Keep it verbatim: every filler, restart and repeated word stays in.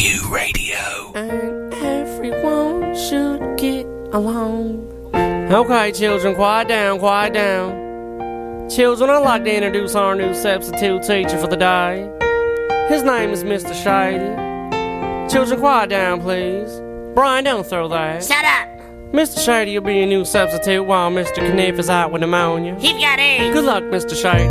Q Radio. And everyone should get along. Okay, children, quiet down, quiet down. Children, I'd like to introduce our new substitute teacher for the day. His name is Mister Shady. Children, quiet down, please. Brian, don't throw that. Shut up. Mister Shady will be your new substitute while Mister Kniff is out with pneumonia. He's got AIDS. Good luck, Mister Shady.